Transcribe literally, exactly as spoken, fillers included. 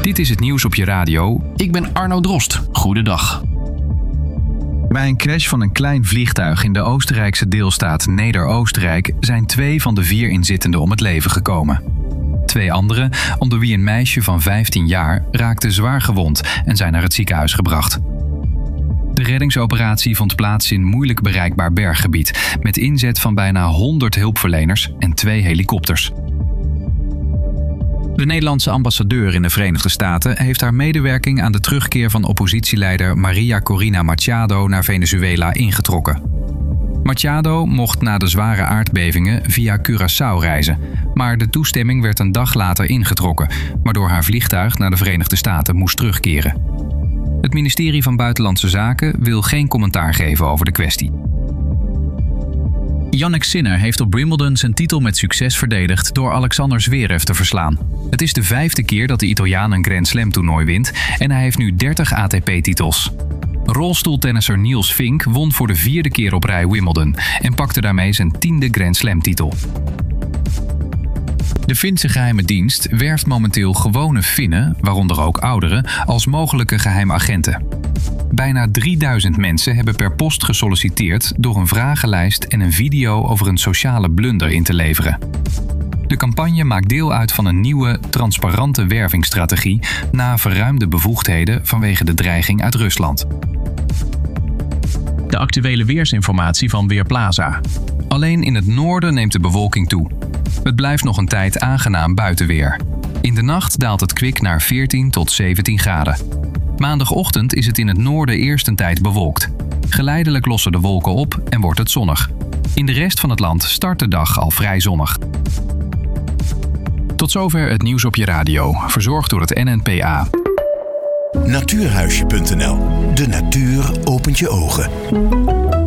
Dit is het nieuws op je radio. Ik ben Arno Drost. Goedendag. Bij een crash van een klein vliegtuig in de Oostenrijkse deelstaat Neder-Oostenrijk zijn twee van de vier inzittenden om het leven gekomen. Twee anderen, onder wie een meisje van vijftien jaar, raakten zwaar gewond en zijn naar het ziekenhuis gebracht. De reddingsoperatie vond plaats in moeilijk bereikbaar berggebied, met inzet van bijna honderd hulpverleners en twee helikopters. De Nederlandse ambassadeur in de Verenigde Staten heeft haar medewerking aan de terugkeer van oppositieleider Maria Corina Machado naar Venezuela ingetrokken. Machado mocht na de zware aardbevingen via Curaçao reizen, maar de toestemming werd een dag later ingetrokken, waardoor haar vliegtuig naar de Verenigde Staten moest terugkeren. Het ministerie van Buitenlandse Zaken wil geen commentaar geven over de kwestie. Jannik Sinner heeft op Wimbledon zijn titel met succes verdedigd door Alexander Zverev te verslaan. Het is de vijfde keer dat de Italiaan een Grand Slam toernooi wint en hij heeft nu dertig A T P-titels. Rolstoeltennisser Niels Fink won voor de vierde keer op rij Wimbledon en pakte daarmee zijn tiende Grand Slam-titel. De Finse geheime dienst werft momenteel gewone Finnen, waaronder ook ouderen, als mogelijke geheimagenten. Bijna drieduizend mensen hebben per post gesolliciteerd door een vragenlijst en een video over een sociale blunder in te leveren. De campagne maakt deel uit van een nieuwe, transparante wervingsstrategie na verruimde bevoegdheden vanwege de dreiging uit Rusland. De actuele weersinformatie van Weerplaza. Alleen in het noorden neemt de bewolking toe. Het blijft nog een tijd aangenaam buitenweer. In de nacht daalt het kwik naar veertien tot zeventien graden. Maandagochtend is het in het noorden eerst een tijd bewolkt. Geleidelijk lossen de wolken op en wordt het zonnig. In de rest van het land start de dag al vrij zonnig. Tot zover het nieuws op je radio, verzorgd door het N N P A. Natuurhuisje punt n l. De natuur opent je ogen.